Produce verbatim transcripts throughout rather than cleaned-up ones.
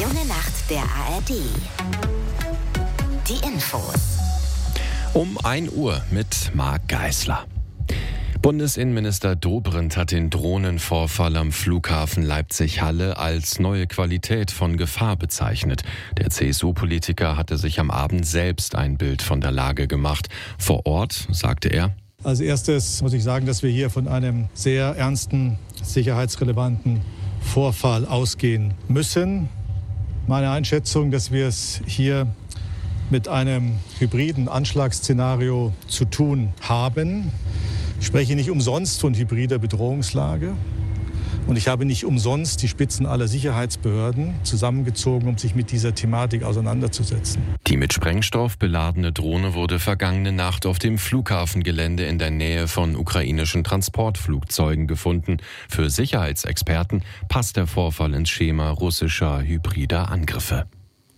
junge Nacht der A R D. Die Infos. Um ein Uhr mit Marc Geisler. Bundesinnenminister Dobrindt hat den Drohnenvorfall am Flughafen Leipzig-Halle als neue Qualität von Gefahr bezeichnet. Der C S U-Politiker hatte sich am Abend selbst ein Bild von der Lage gemacht. Vor Ort, sagte er: Als erstes muss ich sagen, dass wir hier von einem sehr ernsten, sicherheitsrelevanten Vorfall ausgehen müssen. Meine Einschätzung, dass wir es hier mit einem hybriden Anschlagsszenario zu tun haben. Ich spreche nicht umsonst von hybrider Bedrohungslage. Und ich habe nicht umsonst die Spitzen aller Sicherheitsbehörden zusammengezogen, um sich mit dieser Thematik auseinanderzusetzen. Die mit Sprengstoff beladene Drohne wurde vergangene Nacht auf dem Flughafengelände in der Nähe von ukrainischen Transportflugzeugen gefunden. Für Sicherheitsexperten passt der Vorfall ins Schema russischer hybrider Angriffe.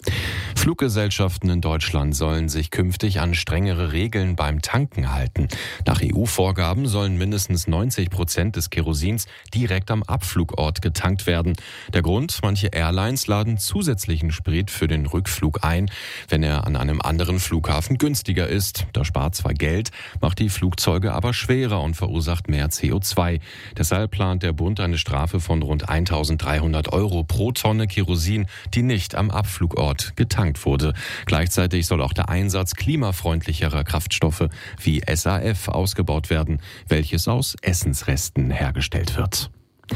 Fluggesellschaften in Deutschland sollen sich künftig an strengere Regeln beim Tanken halten. Nach E U-Vorgaben sollen mindestens neunzig Prozent des Kerosins direkt am Abflugort getankt werden. Der Grund: manche Airlines laden zusätzlichen Sprit für den Rückflug ein, wenn er an einem anderen Flughafen günstiger ist. Das spart zwar Geld, macht die Flugzeuge aber schwerer und verursacht mehr C O zwei. Deshalb plant der Bund eine Strafe von rund eintausenddreihundert Euro pro Tonne Kerosin, die nicht am Abflugort getankt wurde. Gleichzeitig soll auch der Einsatz klimafreundlicherer Kraftstoffe wie S A F ausgebaut werden, welches aus Essensresten hergestellt wird.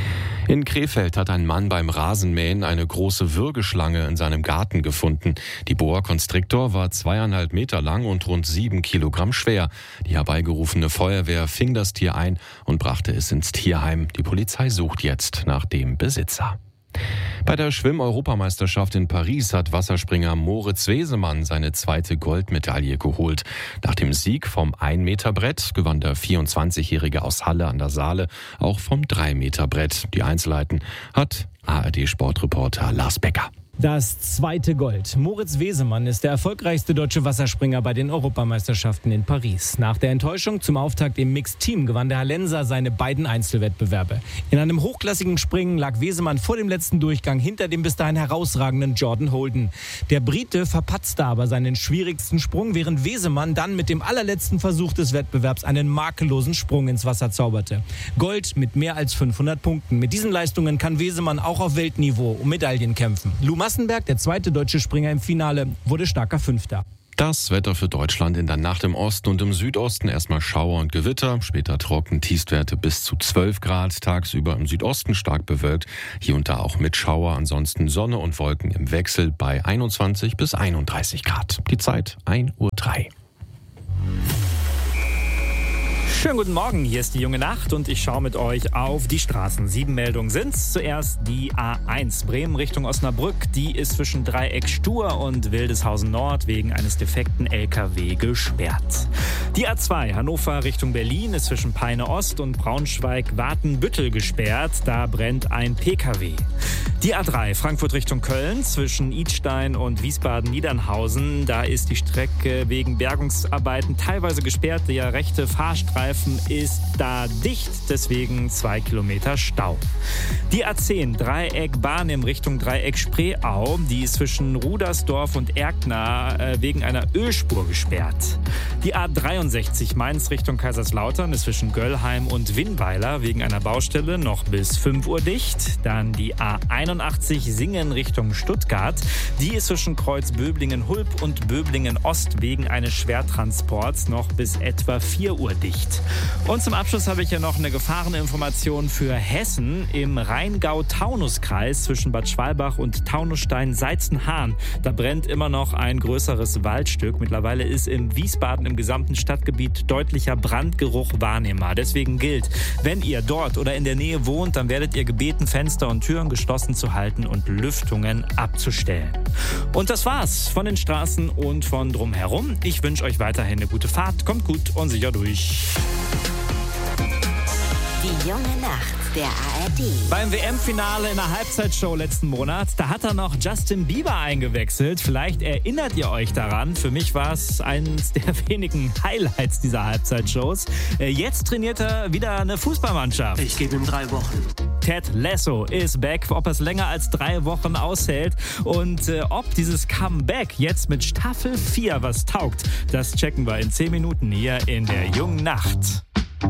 In Krefeld hat ein Mann beim Rasenmähen eine große Würgeschlange in seinem Garten gefunden. Die Boa Constrictor war zweieinhalb Meter lang und rund sieben Kilogramm schwer. Die herbeigerufene Feuerwehr fing das Tier ein und brachte es ins Tierheim. Die Polizei sucht jetzt nach dem Besitzer. Bei der Schwimm-Europameisterschaft in Paris hat Wasserspringer Moritz Wesemann seine zweite Goldmedaille geholt. Nach dem Sieg vom ein Meter Brett gewann der vierundzwanzigjährige aus Halle an der Saale auch vom drei Meter Brett. Die Einzelheiten hat A R D-Sportreporter Lars Becker. Das zweite Gold. Moritz Wesemann ist der erfolgreichste deutsche Wasserspringer bei den Europameisterschaften in Paris. Nach der Enttäuschung zum Auftakt im Mixed-Team gewann der Hallenser seine beiden Einzelwettbewerbe. In einem hochklassigen Springen lag Wesemann vor dem letzten Durchgang hinter dem bis dahin herausragenden Jordan Holden. Der Brite verpatzte aber seinen schwierigsten Sprung, während Wesemann dann mit dem allerletzten Versuch des Wettbewerbs einen makellosen Sprung ins Wasser zauberte. Gold mit mehr als fünfhundert Punkten. Mit diesen Leistungen kann Wesemann auch auf Weltniveau um Medaillen kämpfen. Lou Massenberg, der zweite deutsche Springer im Finale, wurde starker Fünfter. Das Wetter für Deutschland: in der Nacht im Osten und im Südosten erstmal Schauer und Gewitter, später trocken, Tiefstwerte bis zu zwölf Grad, tagsüber im Südosten stark bewölkt, hier und da auch mit Schauer, ansonsten Sonne und Wolken im Wechsel bei einundzwanzig bis einunddreißig Grad. Die Zeit ein Uhr drei. Schönen guten Morgen, hier ist die junge Nacht und ich schaue mit euch auf die Straßen. Sieben Meldungen sind's. Zuerst die A eins Bremen Richtung Osnabrück. Die ist zwischen Dreieck Stur und Wildeshausen Nord wegen eines defekten L K W gesperrt. Die A zwei Hannover Richtung Berlin ist zwischen Peine Ost und Braunschweig-Watenbüttel gesperrt. Da brennt ein P K W. Die A drei Frankfurt Richtung Köln zwischen Idstein und Wiesbaden-Niedernhausen. Da ist die Strecke wegen Bergungsarbeiten teilweise gesperrt. Der rechte Fahrstreifen ist da dicht, deswegen zwei Kilometer Stau. Die A zehn Dreieck Barnim Richtung Dreieck Spreeau, die ist zwischen Rudersdorf und Erkner äh, wegen einer Ölspur gesperrt. Die A dreiundsechzig Mainz Richtung Kaiserslautern ist zwischen Göllheim und Winnweiler wegen einer Baustelle noch bis fünf Uhr dicht. Dann die A einundachtzig Singen Richtung Stuttgart, die ist zwischen Kreuz Böblingen-Hulb und Böblingen-Ost wegen eines Schwertransports noch bis etwa vier Uhr dicht. Und zum Abschluss habe ich ja noch eine Gefahreninformation für Hessen im Rheingau-Taunus-Kreis zwischen Bad Schwalbach und Taunusstein-Seizenhahn. Da brennt immer noch ein größeres Waldstück. Mittlerweile ist in Wiesbaden im gesamten Stadtgebiet deutlicher Brandgeruch wahrnehmbar. Deswegen gilt, wenn ihr dort oder in der Nähe wohnt, dann werdet ihr gebeten, Fenster und Türen geschlossen zu halten und Lüftungen abzustellen. Und das war's von den Straßen und von drumherum. Ich wünsche euch weiterhin eine gute Fahrt. Kommt gut und sicher durch. Die junge Nacht. der A R D. Beim W M-Finale in der Halbzeitshow letzten Monat, da hat er noch Justin Bieber eingewechselt. Vielleicht erinnert ihr euch daran. Für mich war es eines der wenigen Highlights dieser Halbzeitshows. Jetzt trainiert er wieder eine Fußballmannschaft. Ich gebe ihm drei Wochen. Ted Lasso ist back, ob er es länger als drei Wochen aushält und äh, ob dieses Comeback jetzt mit Staffel vier was taugt, das checken wir in zehn Minuten hier in der Jungen Nacht.